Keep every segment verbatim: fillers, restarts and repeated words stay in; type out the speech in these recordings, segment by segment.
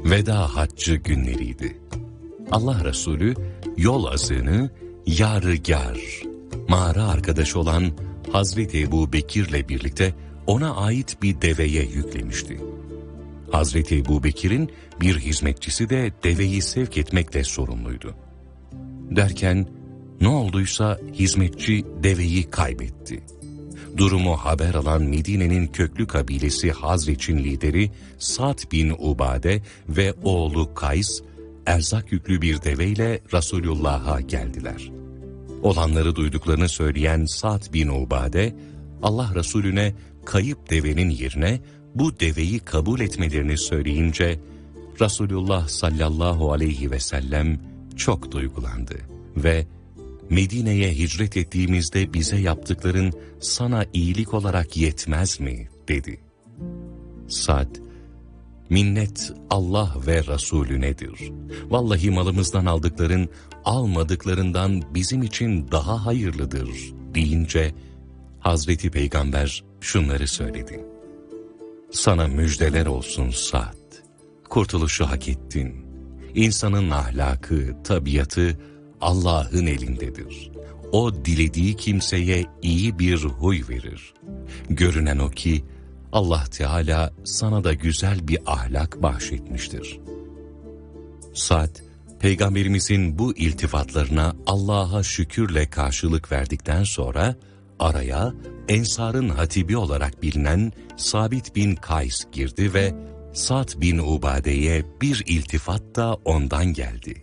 veda haccı günleriydi. Allah Resulü yol azığını yârıgâr, mağara arkadaşı olan Hazreti Ebu Bekir'le birlikte ona ait bir deveye yüklemişti. Hazreti Ebu Bekir'in bir hizmetçisi de deveyi sevk etmekle sorumluydu. Derken ne olduysa hizmetçi deveyi kaybetti. Durumu haber alan Medine'nin köklü kabilesi Hazreç'in lideri Sa'd bin Ubade ve oğlu Kays, erzak yüklü bir deveyle Resulullah'a geldiler. Olanları duyduklarını söyleyen Sa'd bin Ubade, Allah Resulüne kayıp devenin yerine bu deveyi kabul etmelerini söyleyince, Resulullah sallallahu aleyhi ve sellem çok duygulandı ve Medine'ye hicret ettiğimizde bize yaptıkların sana iyilik olarak yetmez mi? dedi. Sa'd, minnet Allah ve Resulünedir. Vallahi malımızdan aldıkların almadıklarından bizim için daha hayırlıdır deyince Hazreti Peygamber şunları söyledi. Sana müjdeler olsun Sa'd. Kurtuluşu hak ettin. İnsanın ahlakı, tabiatı Allah'ın elindedir. O dilediği kimseye iyi bir huy verir. Görünen o ki Allah Teala sana da güzel bir ahlak bahşetmiştir. Sa'd, Peygamberimizin bu iltifatlarına Allah'a şükürle karşılık verdikten sonra araya Ensar'ın hatibi olarak bilinen Sabit bin Kays girdi ve Sa'd bin Ubade'ye bir iltifat da ondan geldi.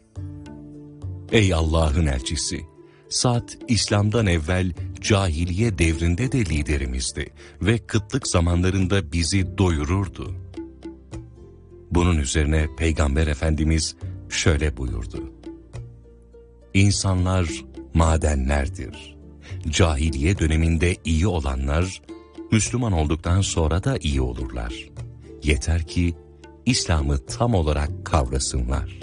Ey Allah'ın elçisi! Sa'd, İslam'dan evvel cahiliye devrinde de liderimizdi ve kıtlık zamanlarında bizi doyururdu. Bunun üzerine Peygamber Efendimiz şöyle buyurdu. İnsanlar madenlerdir. Cahiliye döneminde iyi olanlar, Müslüman olduktan sonra da iyi olurlar. Yeter ki İslam'ı tam olarak kavrasınlar.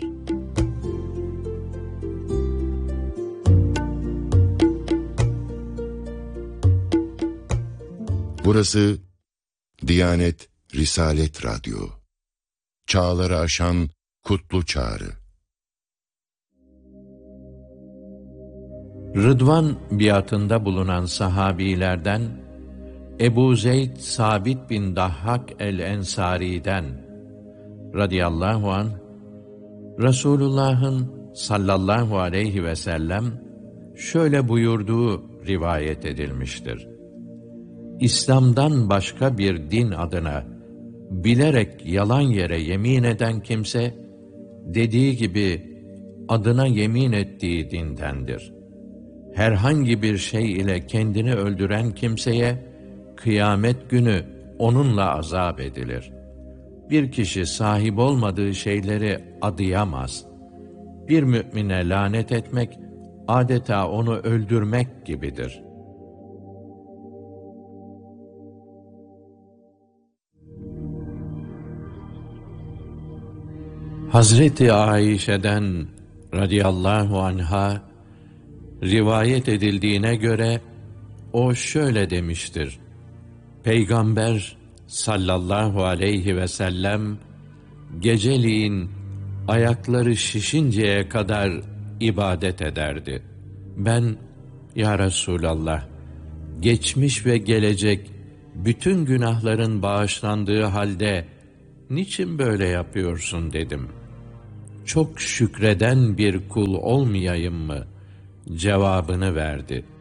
Burası Diyanet Risalet Radyo. Çağları aşan kutlu çağrı. Rıdvan biatında bulunan sahabilerden Ebu Zeyd Sabit bin Dahhak el-Ensari'den radıyallahu anh, Resulullah'ın sallallahu aleyhi ve sellem şöyle buyurduğu rivayet edilmiştir. İslam'dan başka bir din adına bilerek yalan yere yemin eden kimse, dediği gibi adına yemin ettiği dindendir. Herhangi bir şey ile kendini öldüren kimseye, kıyamet günü onunla azap edilir. Bir kişi sahip olmadığı şeyleri adayamaz. Bir mümine lanet etmek, adeta onu öldürmek gibidir. Hazreti Ayşe'den radıyallahu anha rivayet edildiğine göre o şöyle demiştir. Peygamber sallallahu aleyhi ve sellem geceliğin ayakları şişinceye kadar ibadet ederdi. Ben, ya Resulallah, geçmiş ve gelecek bütün günahların bağışlandığı halde niçin böyle yapıyorsun dedim. Çok şükreden bir kul olmayayım mı? Cevabını verdi.